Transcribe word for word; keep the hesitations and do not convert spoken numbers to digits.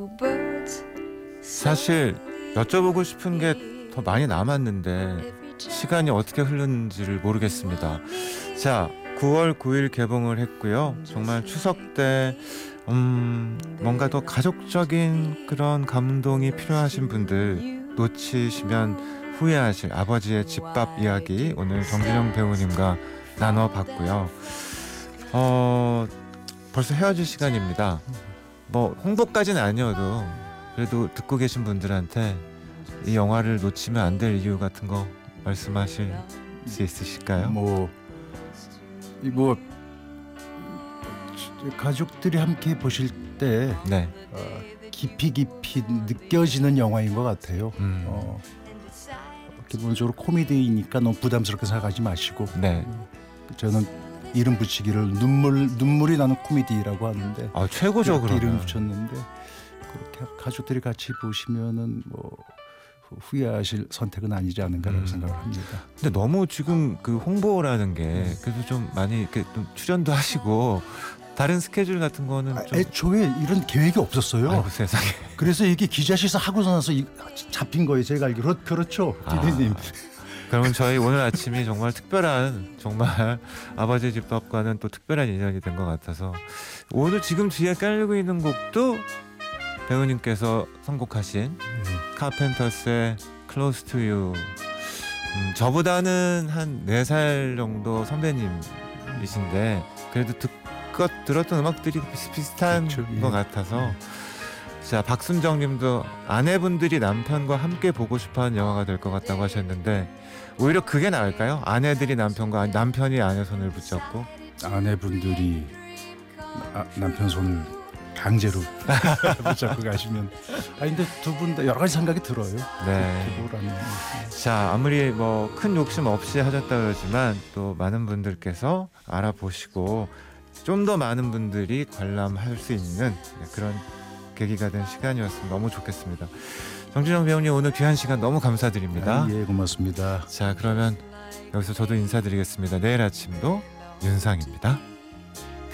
사실 여쭤보고 싶은 게 더 많이 남았는데 시간이 어떻게 흐르는지를 모르겠습니다. 자, 구월 구일 개봉을 했고요. 정말 추석 때 음, 뭔가 더 가족적인 그런 감동이 필요하신 분들 놓치시면 후회하실 아버지의 집밥 이야기 오늘 정준영 배우님과 나눠봤고요. 어, 벌써 헤어질 시간입니다. 뭐 홍보까지는 아니어도 그래도 듣고 계신 분들한테 이 영화를 놓치면 안 될 이유 같은 거 말씀하실 수 있으실까요? 뭐, 이 뭐 가족들이 함께 보실 때 네. 어, 깊이 깊이 느껴지는 영화인 것 같아요. 음. 어, 기본적으로 코미디이니까 너무 부담스럽게 생각하지 마시고, 네. 저는 이름 붙이기를 눈물 눈물이 나는 코미디라고 하는데 아, 최고죠. 그렇게 이름 그러면. 붙였는데 그렇게 가족들이 같이 보시면은 뭐 후회하실 선택은 아니지 않은가라고 음. 생각을 합니다. 근데 너무 지금 그 홍보라는 게 그래도 좀 많이 이렇게 좀 출연도 하시고 다른 스케줄 같은 거는 아, 좀 애초에 이런 계획이 없었어요. 아이고 세상에. 그래서 이게 기자실에서 하고 나서 이- 잡힌 거예요. 제가 알기로. 그렇죠, 피디님. 아, 그러면 저희 오늘 아침이 정말 특별한 정말 아버지 집밥과는 또 특별한 인연이 된 것 같아서 오늘 지금 뒤에 깔리고 있는 곡도 배우님께서 선곡하신 카펜터스의 Close to You. 음, 저보다는 한 네 살 정도 선배님이신데 그래도 듣고 들었던 음악들이 비슷비슷한 그렇죠, 예. 것 같아서 자, 박순정님도 아내분들이 남편과 함께 보고 싶어하는 영화가 될 것 같다고 하셨는데 오히려 그게 나을까요? 아내들이 남편과 남편이 아내 손을 붙잡고 아내분들이 아, 남편 손을 강제로 붙잡고 가시면. 아 근데 두 분 다 여러 가지 생각이 들어요. 네. 그거라면. 자, 아무리 뭐 큰 욕심 없이 하셨다 그러지만 또 많은 분들께서 알아보시고 좀 더 많은 분들이 관람할 수 있는 그런 계기가 된 시간이었으면 너무 좋겠습니다. 정준영 배우님 오늘 귀한 시간 너무 감사드립니다. 아, 예, 고맙습니다. 자, 그러면 여기서 저도 인사드리겠습니다. 내일 아침도 윤상입니다.